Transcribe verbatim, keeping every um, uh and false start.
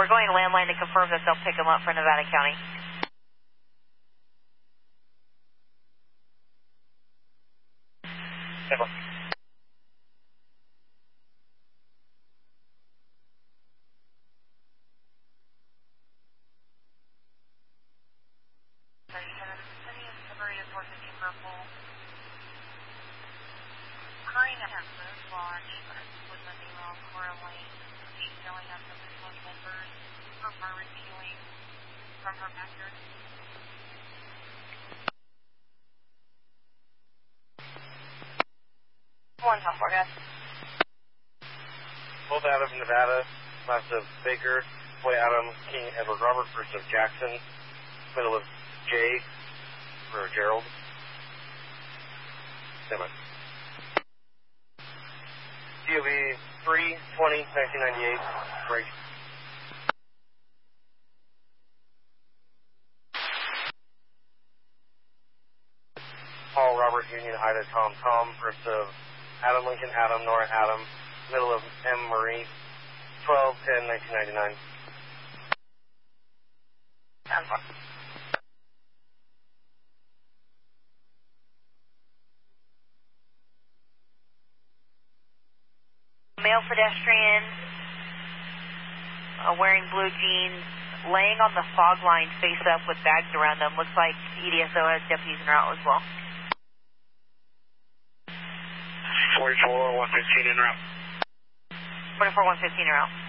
we're going to landline to confirm that they'll pick them up for Nevada County. Never. One top four, guys. Both out of Nevada, last of Baker, boy Adam, King, Edward Robert, first of Jackson, middle of Jay, for Gerald. Stand by. D O B three twenty nineteen ninety-eight, break. Paul, Robert, Union, Ida, Tom, Tom, first of Adam, Lincoln, Adam, Nora, Adam, middle of M, Marie, twelve ten nineteen ninety-nine. Sounds fun. Male pedestrian, uh, wearing blue jeans, laying on the fog line face up with bags around them. Looks like E D S O has deputies en route as well. forty-four one fifteen en route. forty-four one fifteen en route.